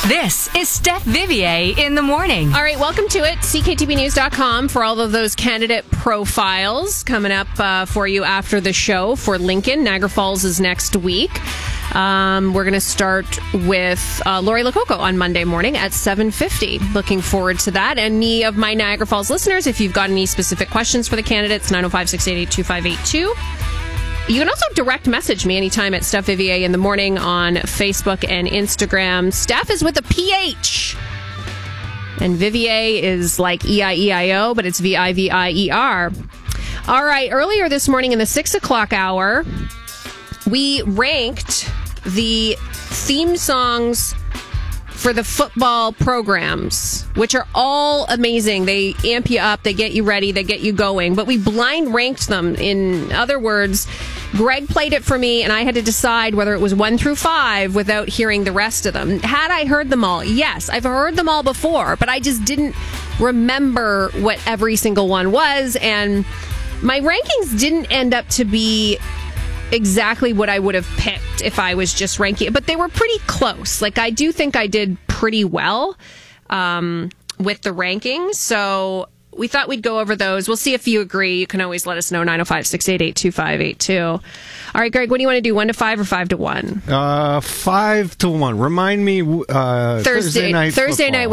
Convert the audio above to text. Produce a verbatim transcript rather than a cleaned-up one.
This is Steph Vivier in the morning. All right, welcome to it. C K T B news dot com for all of those candidate profiles coming up uh, for you after the show for Lincoln. Niagara Falls is next week. Um, we're going to start with uh, Lori Lococo on Monday morning at seven fifty. Looking forward to that. Any of my Niagara Falls listeners, if you've got any specific questions for the candidates, nine oh five, six eight eight, two five eight two. You can also direct message me anytime at Steph Vivier in the morning on Facebook and Instagram. Steph is with a P H. And Vivier is like E I E I O, but it's V I V I E R. All right, earlier this morning in the six o'clock hour, we ranked the theme songs for the football programs, which are all amazing. They amp you up, they get you ready, they get you going. But we blind ranked them. In other words, Greg played it for me, and I had to decide whether it was one through five without hearing the rest of them. Had I heard them all? Yes, I've heard them all before, but I just didn't remember what every single one was. And my rankings didn't end up to be exactly what I would have picked if I was just ranking, but they were pretty close. Like, I do think I did pretty well um, with the rankings. So we thought we'd go over those. We'll see if you agree. You can always let us know, nine oh five, six eight eight, two five eight two. All right, Greg, what do you want to do? One to five or five to one? Uh, five to one. Remind me, uh, Thursday, Thursday night Thursday football. night